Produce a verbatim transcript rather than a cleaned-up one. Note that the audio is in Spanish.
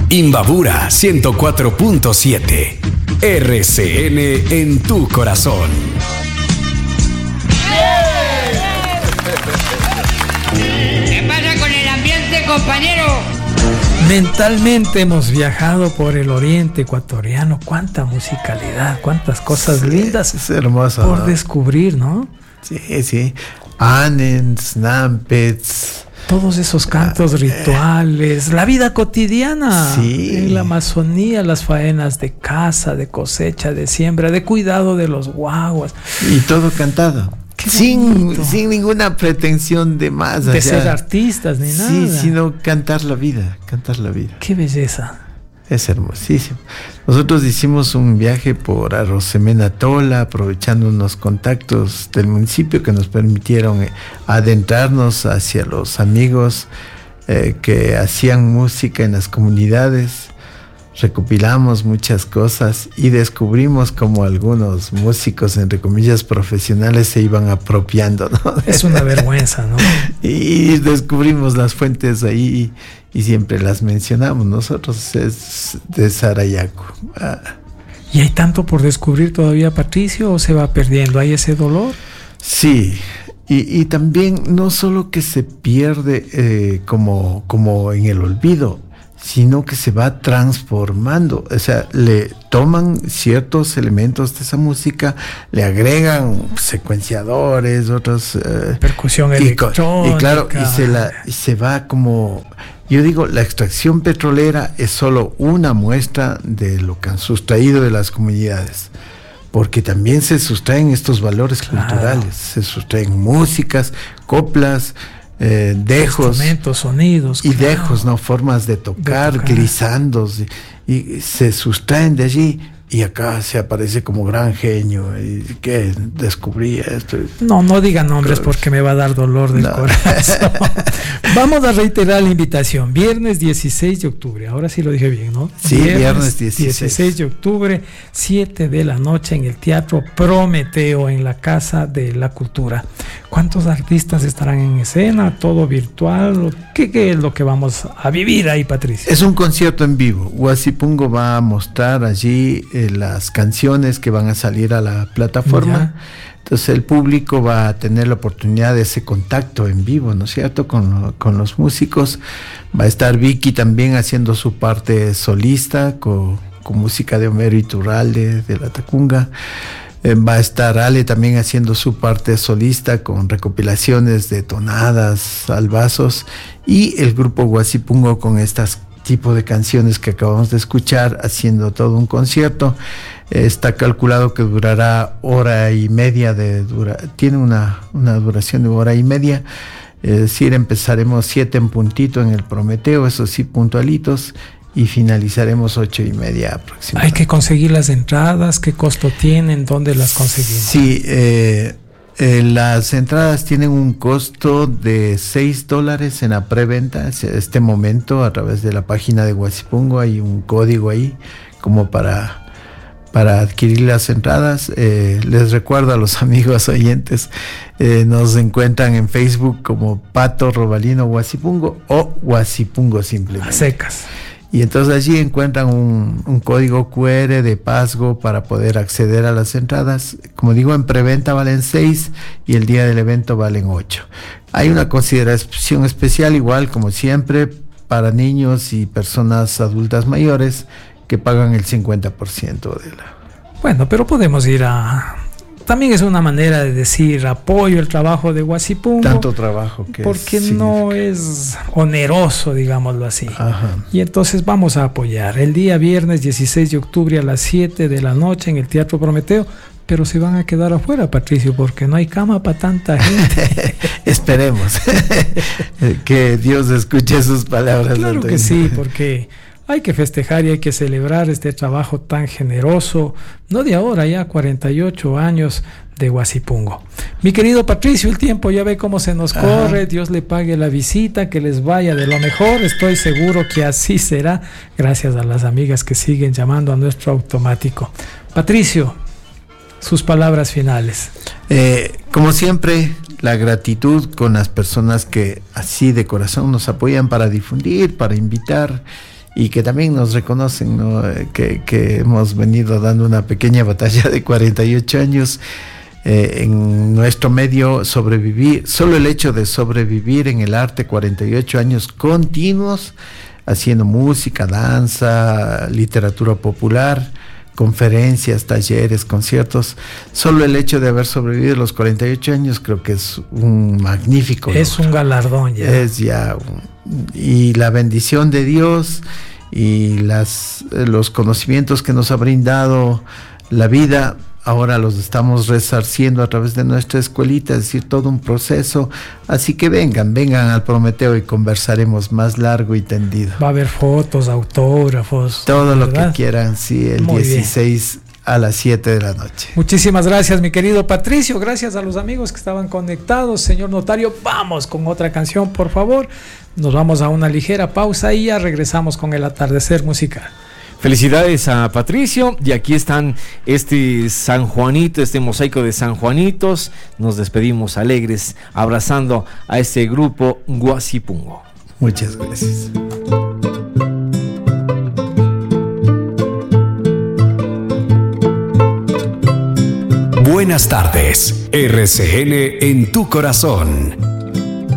Imbabura ciento cuatro punto siete. R C N en tu corazón. ¿Qué pasa con el ambiente, compañero? Mentalmente hemos viajado por el oriente ecuatoriano. Cuánta musicalidad, cuántas cosas sí, lindas. Es hermoso, por ¿no? descubrir, ¿no? Sí, sí. Anens, Nampets. Todos esos cantos rituales, la vida cotidiana, sí. En la Amazonía, las faenas de caza, de cosecha, de siembra, de cuidado de los guaguas. Y todo cantado. Sin, sin ninguna pretensión de más. De allá. ser artistas ni nada. Sí, sino cantar la vida, cantar la vida. Qué belleza. Es hermosísimo. Nosotros hicimos un viaje por Arosemena Tola, aprovechando unos contactos del municipio que nos permitieron eh, adentrarnos hacia los amigos eh, que hacían música en las comunidades. Recopilamos muchas cosas y descubrimos como algunos músicos, entre comillas, profesionales se iban apropiando, ¿no? Es una vergüenza, ¿no? Y descubrimos las fuentes ahí y siempre las mencionamos. Nosotros es de Sarayaco. Ah. ¿Y hay tanto por descubrir todavía, Patricio, o se va perdiendo? ¿Hay ese dolor? Sí. Y, y también no solo que se pierde eh, como, como en el olvido, sino que se va transformando, o sea, le toman ciertos elementos de esa música, le agregan secuenciadores, otros eh, percusión y, electrónica, y claro, y se la y se va como, yo digo, la extracción petrolera es solo una muestra de lo que han sustraído de las comunidades, porque también se sustraen estos valores claro. culturales, se sustraen músicas, coplas, Eh, dejos, instrumentos, sonidos y claro. dejos, no formas de tocar, de tocar. Glisandos y, y se sustraen de allí y acá se aparece como gran genio y que descubrí esto. No, no diga nombres porque me va a dar dolor del no. corazón. Vamos a reiterar la invitación. Viernes dieciséis de octubre. Ahora sí lo dije bien, ¿no? Sí, viernes, viernes dieciséis. dieciséis de octubre, siete de la noche en el Teatro Prometeo, en la Casa de la Cultura. ¿Cuántos artistas estarán en escena? ¿Todo virtual? ¿Qué, qué es lo que vamos a vivir ahí, Patricio? Es un concierto en vivo. Huasipungo va a mostrar allí eh, las canciones que van a salir a la plataforma. Ya. Entonces el público va a tener la oportunidad de ese contacto en vivo, ¿no es cierto?, con, con los músicos. Va a estar Vicky también haciendo su parte solista con, con música de Homero Iturralde, de la Tacunga. Eh, va a estar Ale también haciendo su parte solista con recopilaciones de tonadas, albazos, y el grupo Huasipungo con estas tipo de canciones que acabamos de escuchar, haciendo todo un concierto. Eh, está calculado que durará hora y media de dura, tiene una, una duración de hora y media. Es decir, empezaremos siete en puntito en el Prometeo, eso sí, puntualitos, y finalizaremos ocho y media aproximadamente. Hay que conseguir las entradas. ¿Qué costo tienen? ¿Dónde las conseguimos? Sí, eh, eh, las entradas tienen un costo de seis dólares en la preventa. En este momento, a través de la página de Huasipungo, hay un código ahí como para, para adquirir las entradas. Eh, les recuerdo a los amigos oyentes, eh, nos encuentran en Facebook como Pato Robalino Huasipungo o Huasipungo simplemente. A secas. Y entonces allí encuentran un, un código cu erre de Pasgo para poder acceder a las entradas. Como digo, en preventa valen seis y el día del evento valen ocho. Hay una consideración especial, igual como siempre, para niños y personas adultas mayores que pagan el cincuenta por ciento de la... Bueno, pero podemos ir a... También es una manera de decir apoyo el trabajo de Huasipungo. Tanto trabajo que porque es, no es oneroso, digámoslo así. Ajá. Y entonces vamos a apoyar el día viernes dieciséis de octubre a las siete de la noche en el Teatro Prometeo. Pero se van a quedar afuera, Patricio, porque no hay cama para tanta gente. Esperemos que Dios escuche sus palabras. Claro que sí, porque hay que festejar y hay que celebrar este trabajo tan generoso, no de ahora, ya cuarenta y ocho años de Huasipungo. Mi querido Patricio, el tiempo ya ve cómo se nos corre. Ajá. Dios le pague la visita, que les vaya de lo mejor. Estoy seguro que así será, gracias a las amigas que siguen llamando a nuestro automático. Patricio, sus palabras finales. Eh, como siempre, la gratitud con las personas que así de corazón nos apoyan para difundir, para invitar. y que también nos reconocen, ¿no? que, que hemos venido dando una pequeña batalla de cuarenta y ocho años eh, en nuestro medio. Sobrevivir, solo el hecho de sobrevivir en el arte, cuarenta y ocho años continuos, haciendo música, danza, literatura popular, conferencias, talleres, conciertos. Solo el hecho de haber sobrevivido los cuarenta y ocho años creo que es un magnífico es logro. Un galardón ya. Es ya un, y la bendición de Dios y las los conocimientos que nos ha brindado la vida, ahora los estamos resarciendo a través de nuestra escuelita, es decir, todo un proceso. Así que vengan, vengan al Prometeo y conversaremos más largo y tendido. Va a haber fotos, autógrafos. Todo ¿verdad? Lo que quieran, sí, el Muy dieciséis bien. A las siete de la noche. Muchísimas gracias, mi querido Patricio. Gracias a los amigos que estaban conectados. Señor notario, vamos con otra canción, por favor. Nos vamos a una ligera pausa y ya regresamos con el atardecer musical. Felicidades a Patricio, y aquí están este San Juanito, este mosaico de San Juanitos. Nos despedimos alegres, abrazando a este grupo Huasipungo. Muchas gracias. Buenas tardes, R C N en tu corazón.